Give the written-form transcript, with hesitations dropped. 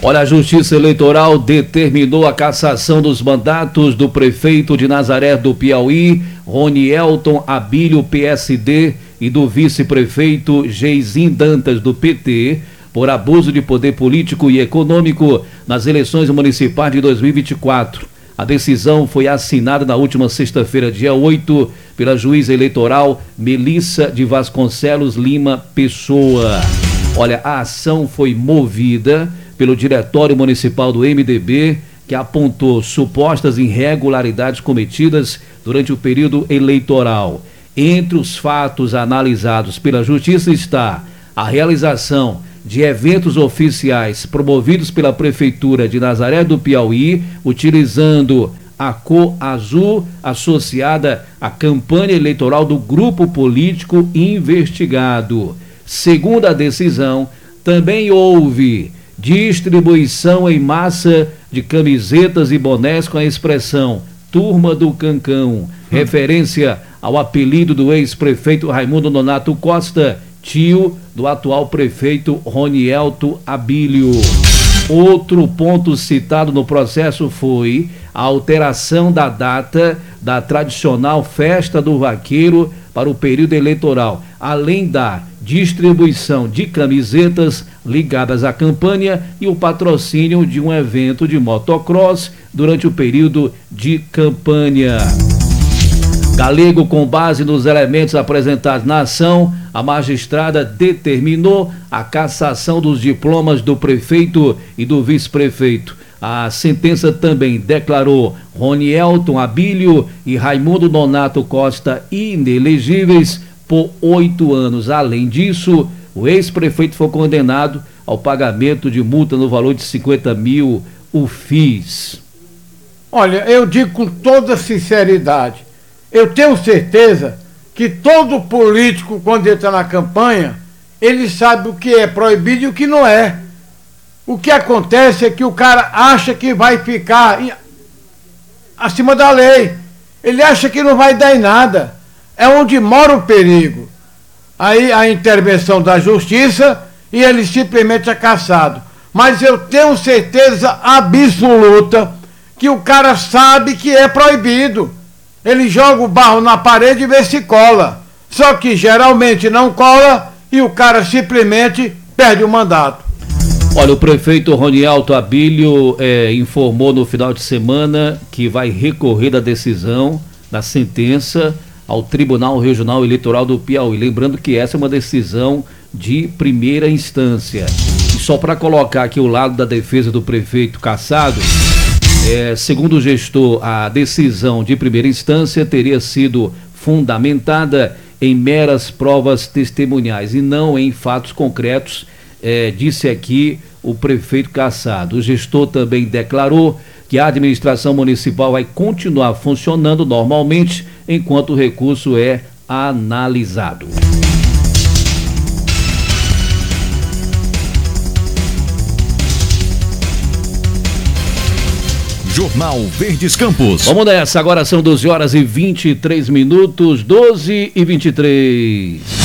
Olha, a Justiça Eleitoral determinou a cassação dos mandatos do prefeito de Nazaré do Piauí, Ronielton Abílio, PSD, e do vice-prefeito Geizim Dantas, do PT, por abuso de poder político e econômico nas eleições municipais de 2024. A decisão foi assinada na última sexta-feira, dia 8, pela juíza eleitoral Melissa de Vasconcelos Lima Pessoa. Olha, a ação foi movida pelo Diretório Municipal do MDB, que apontou supostas irregularidades cometidas durante o período eleitoral. Entre os fatos analisados pela Justiça está a realização de eventos oficiais promovidos pela Prefeitura de Nazaré do Piauí, utilizando a cor azul associada à campanha eleitoral do grupo político investigado. Segundo a decisão, também houve distribuição em massa de camisetas e bonés com a expressão Turma do Cancão, referência ao apelido do ex-prefeito Raimundo Nonato Costa, tio do atual prefeito Ronielton Abílio. Outro ponto citado no processo foi a alteração da data da tradicional Festa do Vaqueiro para o período eleitoral, além da distribuição de camisetas ligadas à campanha e o patrocínio de um evento de motocross durante o período de campanha. Galego, com base nos elementos apresentados na ação, a magistrada determinou a cassação dos diplomas do prefeito e do vice-prefeito. A sentença também declarou Ronielton Abílio e Raimundo Nonato Costa inelegíveis por 8 anos. Além disso, o ex-prefeito foi condenado ao pagamento de multa no valor de 50 mil UFIs. Olha, eu digo com toda sinceridade, eu tenho certeza que todo político, quando entra na campanha, ele sabe o que é proibido e o que não é. O que acontece é que o cara acha que vai ficar acima da lei. Ele acha que não vai dar em nada. É onde mora o perigo. Aí a intervenção da justiça e ele simplesmente é cassado. Mas eu tenho certeza absoluta que o cara sabe que é proibido. Ele joga o barro na parede e vê se cola. Só que geralmente não cola e o cara simplesmente perde o mandato. Olha, o prefeito Ronielton Abílio informou no final de semana que vai recorrer da decisão, da sentença, ao Tribunal Regional Eleitoral do Piauí. Lembrando que essa é uma decisão de primeira instância. E só para colocar aqui o lado da defesa do prefeito cassado, segundo o gestor, a decisão de primeira instância teria sido fundamentada em meras provas testemunhais e não em fatos concretos, disse aqui o prefeito cassado. O gestor também declarou que a administração municipal vai continuar funcionando normalmente enquanto o recurso é analisado. Jornal Verdes Campos. Vamos nessa, agora são 12 horas e 23 minutos, 12 e 23.